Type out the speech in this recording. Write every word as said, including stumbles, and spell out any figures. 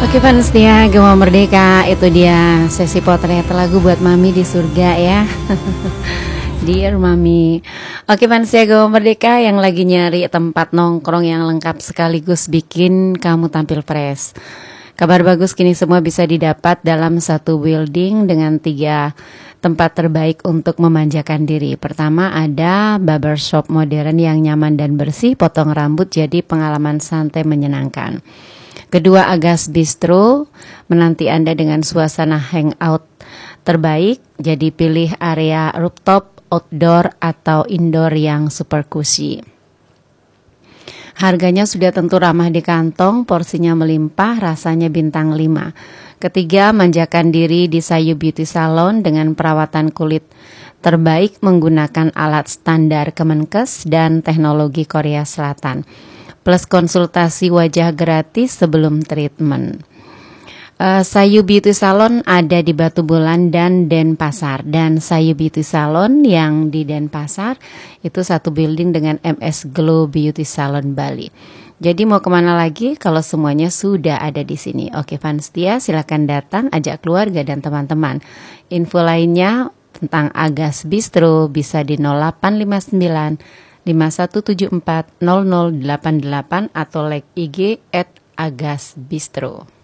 Oke fans dia Gema Merdeka, itu dia sesi potret lagu buat Mami di surga ya. Dear Mami. Oke fans ya Gema Merdeka yang lagi nyari tempat nongkrong yang lengkap sekaligus bikin kamu tampil fresh. Kabar bagus, kini semua bisa didapat dalam satu building dengan tiga tempat terbaik untuk memanjakan diri. Pertama ada barbershop modern yang nyaman dan bersih, potong rambut jadi pengalaman santai menyenangkan. Kedua, Agas Bistro menanti Anda dengan suasana hangout terbaik. Jadi pilih area rooftop, outdoor atau indoor yang super cozy. Harganya sudah tentu ramah di kantong, porsinya melimpah, rasanya bintang lima. Ketiga, manjakan diri di Sayu Beauty Salon dengan perawatan kulit terbaik menggunakan alat standar Kemenkes dan teknologi Korea Selatan. Plus konsultasi wajah gratis sebelum treatment. Uh, Sayu Beauty Salon ada di Batu Bulan dan Denpasar. Dan Sayu Beauty Salon yang di Denpasar itu satu building dengan M S Glow Beauty Salon Bali. Jadi mau kemana lagi kalau semuanya sudah ada di sini? Oke fans setia, silakan datang, ajak keluarga dan teman-teman. Info lainnya tentang Agas Bistro bisa di nol delapan lima sembilan lima satu tujuh empat nol nol delapan delapan atau like I G at Agas Bistro.